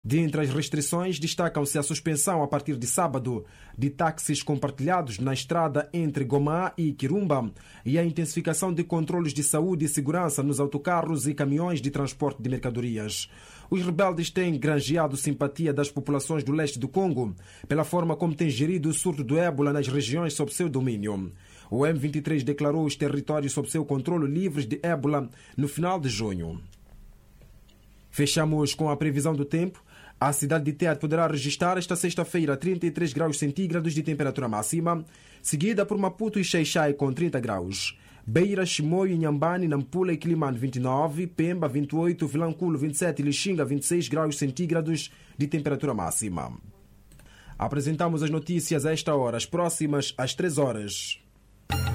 Dentre as restrições, destacam-se a suspensão a partir de sábado de táxis compartilhados na estrada entre Gomá e Quirumba e a intensificação de controles de saúde e segurança nos autocarros e caminhões de transporte de mercadorias. Os rebeldes têm granjeado simpatia das populações do leste do Congo pela forma como têm gerido o surto do ébola nas regiões sob seu domínio. O M23 declarou os territórios sob seu controle livres de ébola no final de junho. Fechamos com a previsão do tempo. A cidade de Tete poderá registrar esta sexta-feira 33 graus centígrados de temperatura máxima, seguida por Maputo e Xai-Xai com 30 graus. Beira, Chimoio, Inhambane, Nampula e Quilimane 29, Pemba 28, Vilanculo 27 e Lixinga 26 graus centígrados de temperatura máxima. Apresentamos as notícias a esta hora, as próximas às 3 horas.